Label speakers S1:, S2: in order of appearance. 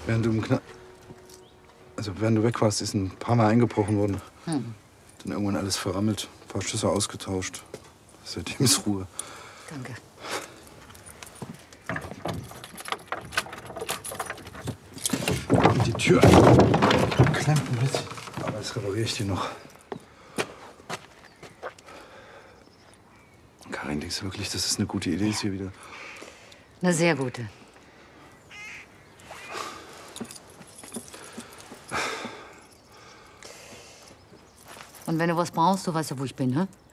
S1: Während du während du weg warst, ist ein paar Mal eingebrochen worden. Dann irgendwann alles verrammelt, ein paar Schlüssel ausgetauscht. Seitdem ist Ruhe.
S2: Danke.
S1: Und die Tür klemmt ein bisschen. Aber das repariere ich dir noch. Karin, denkst du wirklich, dass es eine gute Idee ist hier wieder?
S2: Eine sehr gute. Und wenn du was brauchst, du weißt ja, wo ich bin, hä?